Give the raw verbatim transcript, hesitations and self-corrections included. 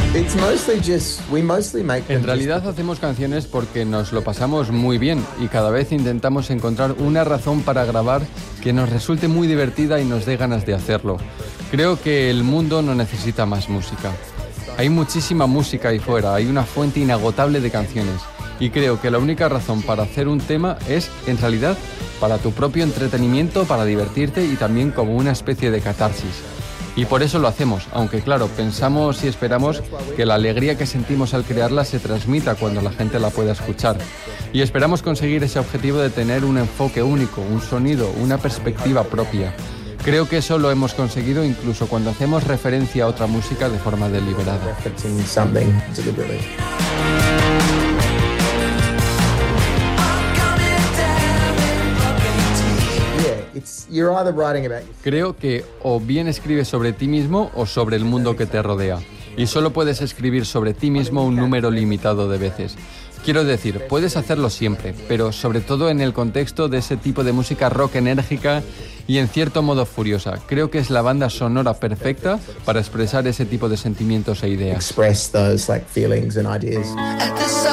It's mostly just, we mostly make them En realidad hacemos canciones porque nos lo pasamos muy bien y cada vez intentamos encontrar una razón para grabar que nos resulte muy divertida y nos dé ganas de hacerlo. Creo que el mundo no necesita más música. Hay muchísima música ahí fuera, hay una fuente inagotable de canciones y creo que la única razón para hacer un tema es, en realidad, para tu propio entretenimiento, para divertirte y también como una especie de catarsis. Y por eso lo hacemos, aunque claro, pensamos y esperamos que la alegría que sentimos al crearla se transmita cuando la gente la pueda escuchar. Y esperamos conseguir ese objetivo de tener un enfoque único, un sonido, una perspectiva propia. Creo que eso lo hemos conseguido incluso cuando hacemos referencia a otra música de forma deliberada. Creo que o bien escribes sobre ti mismo o sobre el mundo que te rodea. Y solo puedes escribir sobre ti mismo un número limitado de veces. Quiero decir, puedes hacerlo siempre, pero sobre todo en el contexto de ese tipo de música rock enérgica y en cierto modo furiosa. Creo que es la banda sonora perfecta para expresar ese tipo de sentimientos e ideas.